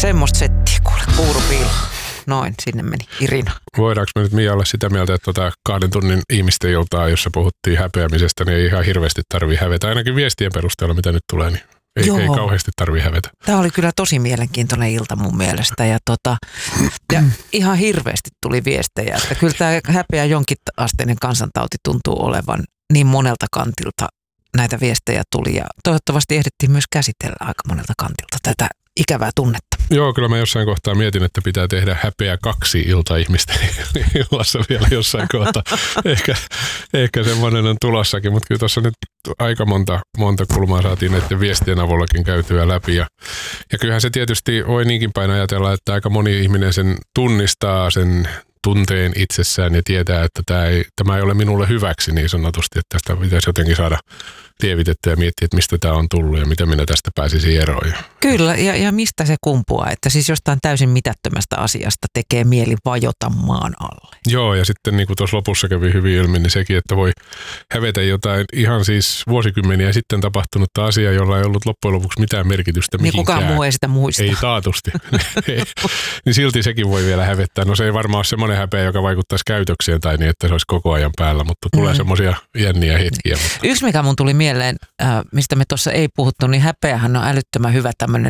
Semmosta settiä kuule, kuurupiilo. Noin, sinne meni Irina. Voidaanko me nyt Mia olla sitä mieltä, että 2 tunnin ihmisten iltaa, jossa puhuttiin häpeämisestä, niin ei ihan hirveästi tarvii hävetä. Ainakin viestien perusteella, mitä nyt tulee, niin ei kauheasti tarvii hävetä. Tämä oli kyllä tosi mielenkiintoinen ilta mun mielestä ja ihan hirveästi tuli viestejä, että kyllä tämä häpeä jonkin asteinen kansantauti tuntuu olevan niin monelta kantilta näitä viestejä tuli ja toivottavasti ehdittiin myös käsitellä aika monelta kantilta tätä ikävää tunnetta. Joo, kyllä mä jossain kohtaa mietin, että pitää tehdä häpeä 2 iltaihmisten illassa vielä jossain kohtaa. Ehkä semmoinen on tulossakin, mutta kyllä tuossa nyt aika monta kulmaa saatiin näiden viestien avullakin käytyä läpi. Ja kyllähän se tietysti voi niinkin päin ajatella, että aika moni ihminen sen tunnistaa sen tunteen itsessään ja tietää, että tämä ei ole minulle hyväksi niin sanotusti, että tästä pitäisi jotenkin saada lievitettyä ja miettiä, että mistä tämä on tullut ja miten minä tästä pääsisin eroon. Kyllä, ja mistä se kumpuaa, että siis jostain täysin mitättömästä asiasta tekee mieli vajota maan alle. Joo, ja sitten niin kuin tuossa lopussa kävi hyvin ilmi, niin sekin, että voi hävetä jotain ihan siis vuosikymmeniä sitten tapahtunutta asiaa, jolla ei ollut loppujen lopuksi mitään merkitystä mihinkään. Niin kukaan muu ei sitä muista. Ei taatusti. Niin silti sekin voi vielä hävettää. No se ei varmaan ole semmoinen häpeä, joka vaikuttaisi käytökseen tai niin, että se olisi koko ajan päällä, mutta tulee semmoisia jänniä hetkiä. Mutta. Yksi, mikä mun tuli mieleen, mistä me tuossa ei puhuttu, niin häpeähän on älyttömän hyvä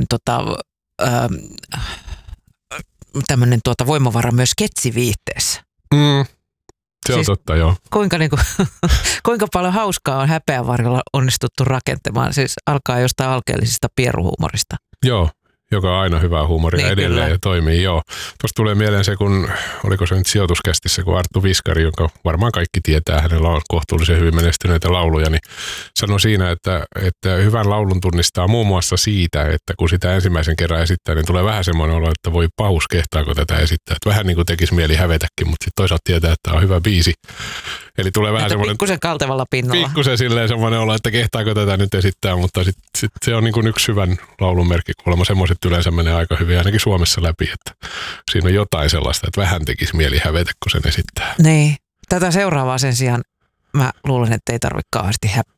tämmöinen voimavara myös sketsiviihteessä. Se on siis totta, joo. Kuinka paljon hauskaa on häpeän varjolla onnistuttu rakentamaan, siis alkaa jostain alkeellisesta pieruhuumorista. Joo. Joka on aina hyvää huumoria niin, edelleen kyllä. Ja toimii, joo. Tuosta tulee mieleen se, oliko se nyt sijoituskästissä, kun Arttu Viskari, jonka varmaan kaikki tietää, hänellä on kohtuullisen hyvin menestyneitä lauluja, niin sanoi siinä, että hyvän laulun tunnistaa muun muassa siitä, että kun sitä ensimmäisen kerran esittää, niin tulee vähän semmoinen olo, että voi pahus, kehtaako tätä esittää. Että vähän niin kuin tekisi mieli hävetäkin, mutta sitten toisaalta tietää, että on hyvä biisi. Eli tulee vähän semmoinen. Pikkusen kaltevalla pinnalla. Pikkusen silleen semmoinen olo, että kehtaako tätä nyt esittää, mutta sit se on niin kuin yksi hyvän laulun merkki. Kuulemma semmoiset yleensä menee aika hyvin, ainakin Suomessa läpi, että siinä on jotain sellaista, että vähän tekisi mieli hävetä, kun sen esittää. Niin. Tätä seuraavaa sen sijaan mä luulen, että ei tarvitse kauheasti